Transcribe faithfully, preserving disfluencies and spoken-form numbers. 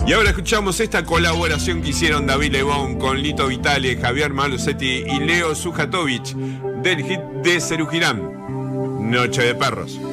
Y ahora escuchamos esta colaboración que hicieron David Lebón con Lito Vitale, Javier Malosetti y Leo Sujatovic del hit de Cerú Girán, Noche de Perros.